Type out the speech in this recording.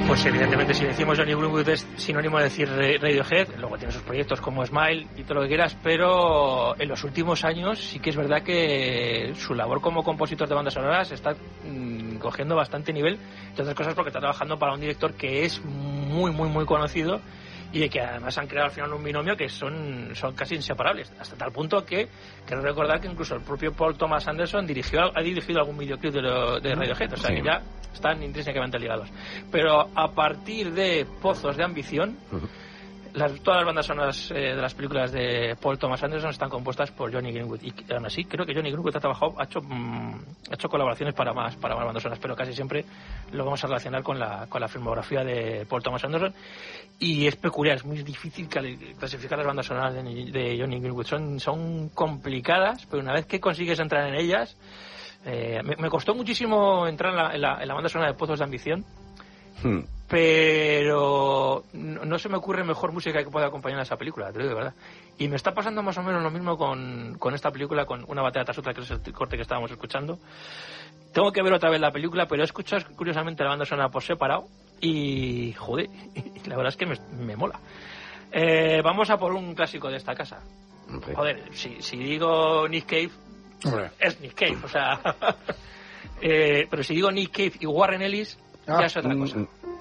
Pues evidentemente si decimos Johnny Greenwood es sinónimo de decir Radiohead, luego tiene sus proyectos como Smile y todo lo que quieras, pero en los últimos años sí que es verdad que su labor como compositor de bandas sonoras está cogiendo bastante nivel, entre otras cosas porque está trabajando para un director que es muy conocido y de que además han creado al final un binomio que son casi inseparables, hasta tal punto que quiero recordar que incluso el propio Paul Thomas Anderson ha dirigido algún videoclip de Radiohead, o sea sí. que ya están intrínsecamente ligados. Pero a partir de Pozos de Ambición, todas las bandas sonoras de las películas de Paul Thomas Anderson están compuestas por Johnny Greenwood, y aún así creo que Johnny Greenwood ha hecho colaboraciones para más bandas sonoras, pero casi siempre lo vamos a relacionar con la filmografía de Paul Thomas Anderson, y es peculiar, es muy difícil clasificar las bandas sonoras de Johnny Greenwood, son complicadas, pero una vez que consigues entrar en ellas, me costó muchísimo entrar en la banda sonora de Pozos de Ambición, pero no se me ocurre mejor música que pueda acompañar a esa película, te lo digo de verdad. Y me está pasando más o menos lo mismo con esta película, con Una batalla tras otra, que es el corte que estábamos escuchando. Tengo que ver otra vez la película, pero he escuchado curiosamente la banda sonora por separado y joder, la verdad es que me mola. Vamos a por un clásico de esta casa. Joder, si digo Nick Cave, es Nick Cave, o sea pero si digo Nick Cave y Warren Ellis, ya es otra cosa.